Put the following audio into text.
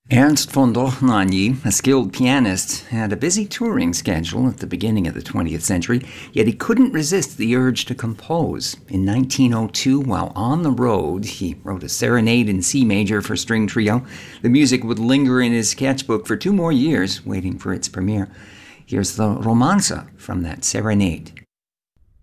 Ernst von Dochnanyi, a skilled pianist, had a busy touring schedule at the beginning of the 20th century, yet he couldn't resist the urge to compose. In 1902, while on the road, he wrote a serenade in C major for string trio. The music would linger in his sketchbook for 2 more years, waiting for its premiere. Here's the romanza from that serenade.